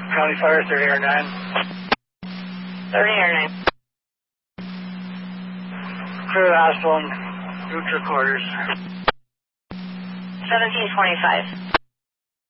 County Fire 30 or 9. 30 or 9. Clear the hospital and route to quarters. 1725.